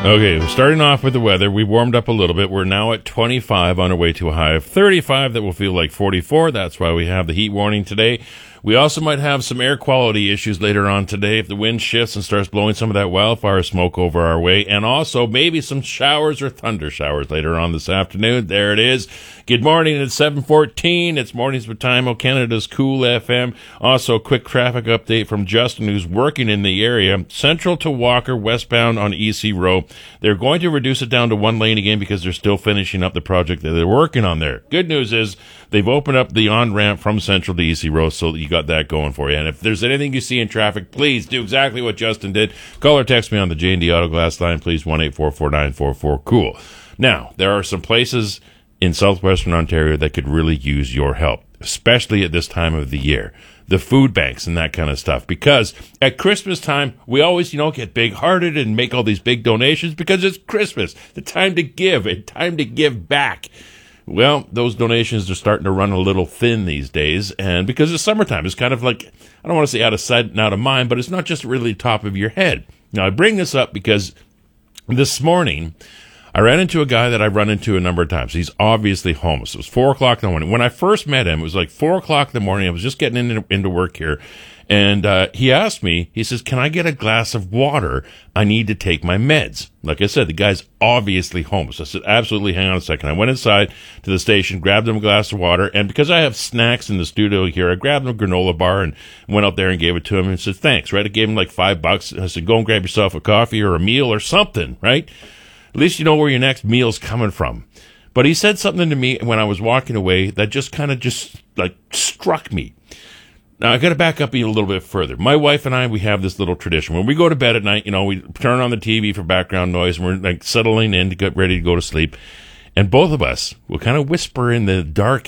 Okay, we're starting off with the weather. We warmed up a little bit. We're now at 25 on our way to a high of 35 that will feel like 44. That's why we have the heat warning today. We also might have some air quality issues later on today if the wind shifts and starts blowing some of that wildfire smoke over our way. And also maybe some showers or thunder showers later on this afternoon. There it is. Good morning at 7:14. It's Mornings with Time, Canada's Cool FM. Also, a quick traffic update from Justin, who's working in the area. Central to Walker, westbound on EC Road. They're going to reduce it down to one lane again because they're still finishing up the project that they're working on there. Good news is they've opened up the on-ramp from Central to EC Road, so you got that going for you. And if there's anything you see in traffic, please do exactly what Justin did. Call or text me on the J&D Auto Glass line, please, 1-844-944-COOL. Now, there are some places in southwestern Ontario that could really use your help, especially at this time of the year. The food banks and that kind of stuff. Because at Christmas time, we always, get big-hearted and make all these big donations because it's Christmas, the time to give, and time to give back. Well, those donations are starting to run a little thin these days, and because it's summertime, it's kind of like, I don't want to say out of sight and out of mind, but it's not just really top of your head. Now, I bring this up because this morning, I ran into a guy that I've run into a number of times. He's obviously homeless. It was 4 o'clock in the morning. When I first met him, it was like 4 o'clock in the morning. I was just getting into work here. And he asked me, he says, can I get a glass of water? I need to take my meds. Like I said, the guy's obviously homeless. I said, absolutely, hang on a second. I went inside to the station, grabbed him a glass of water, and because I have snacks in the studio here, I grabbed him a granola bar and went out there and gave it to him and said, thanks, right? I gave him like $5. I said, go and grab yourself a coffee or a meal or something, right? At least you know where your next meal's coming from. But he said something to me when I was walking away that just kind of struck me. Now, I got to back up a little bit further. My wife and I, we have this little tradition. When we go to bed at night, we turn on the TV for background noise, and we're like settling in to get ready to go to sleep. And both of us will kind of whisper in the dark,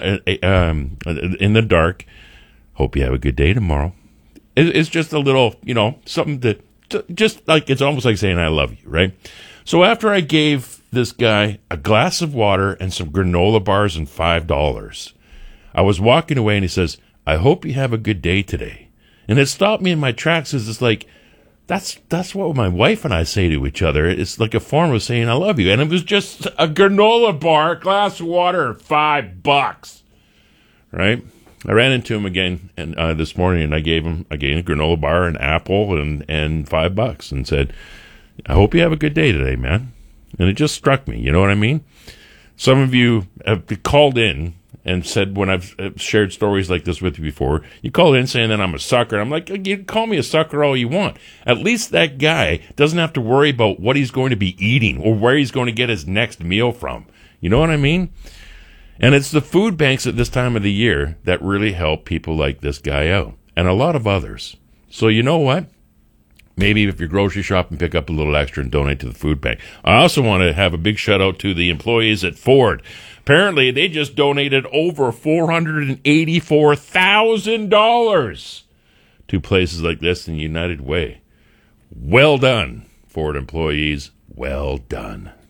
hope you have a good day tomorrow. It's just a little, something that, just like, it's almost like saying I love you, right? So after I gave this guy a glass of water and some granola bars and $5, I was walking away and he says, I hope you have a good day today. And it stopped me in my tracks because it's like, that's what my wife and I say to each other. It's like a form of saying I love you. And it was just a granola bar, glass of water, $5, right? I ran into him again and this morning and I gave him a granola bar, an apple, and $5 and said, I hope you have a good day today, man. And it just struck me, you know what I mean? Some of you have called in and said, when I've shared stories like this with you before, you call in saying that I'm a sucker. I'm like, you call me a sucker all you want. At least that guy doesn't have to worry about what he's going to be eating or where he's going to get his next meal from. You know what I mean? And it's the food banks at this time of the year that really help people like this guy out, and a lot of others. So you know what? Maybe if you're grocery shopping, pick up a little extra and donate to the food bank. I also want to have a big shout out to the employees at Ford. Apparently, they just donated over $484,000 to places like this in United Way. Well done, Ford employees. Well done.